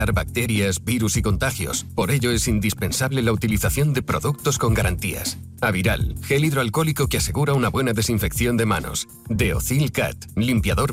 bacterias, virus y contagios. Por ello es indispensable la utilización de productos con garantías. Aviral, gel hidroalcohólico que asegura una buena desinfección de manos. Deocil Cat, limpiador